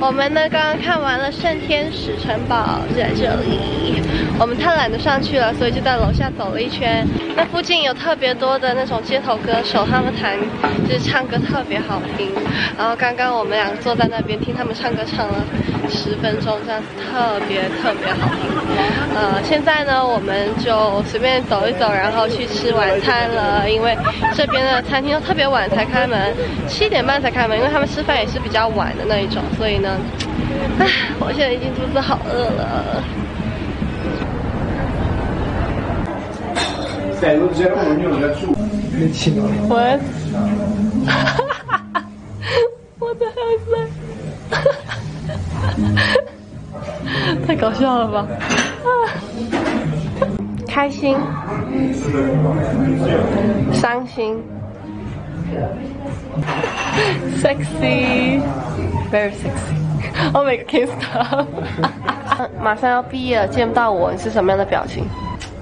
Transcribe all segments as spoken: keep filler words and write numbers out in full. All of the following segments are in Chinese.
我们呢刚刚看完了圣天使城堡，就在这里。我们太懒得上去了，所以就在楼下走了一圈。那附近有特别多的那种街头歌手，他们弹就是唱歌特别好听。然后刚刚我们俩坐在那边听他们唱歌，唱了十分钟，这样子特别特别好听。呃，现在呢我们就随便走一走，然后去吃晚餐了。因为这边的餐厅都特别晚才开门，七点半才开门，因为他们吃饭也是比较晚的那一种，所以呢。 唉，我现在已经肚子好饿了。What? What the hell is that? 太搞笑了吧！开心，伤心 ，sexy, very sexy。Oh my god, can't stop 马上要毕业了，见不到我，你是什么样的表情？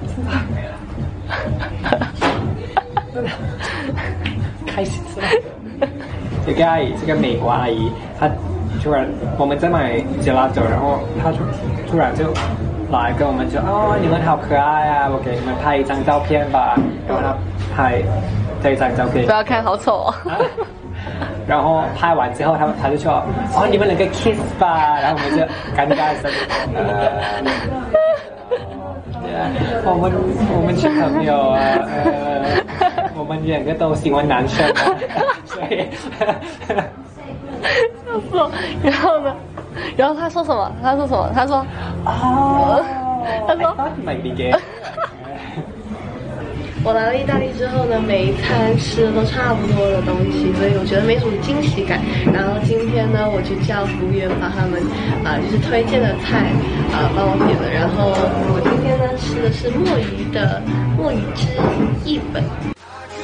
开心是吧？这个阿姨，这个美国阿姨，她突然我们在买 gelato， 然后她突突然就来跟我们说，哦，你们好可爱啊，我给你们拍一张照片吧。然后她拍这一张照片， 不要看，好丑哦。 然后拍完之后，他们他就说：“哦，你们两个 kiss 吧。”然后我们就尴尬的，呃，我们我们是朋友啊，呃，我们两个都喜欢男生啊，所以， 笑死我。然后呢？然后他说什么？他说什么？他说：“ 哦， 他说 I thought you might be gay。” 我来了意大利之后呢，每一餐吃的都差不多的东西，所以我觉得没什么惊喜感。然后今天呢，我就叫服务员把他们啊、呃、就是推荐的菜啊、呃、帮我点了。然后我今天呢吃的是墨鱼的墨鱼汁一本。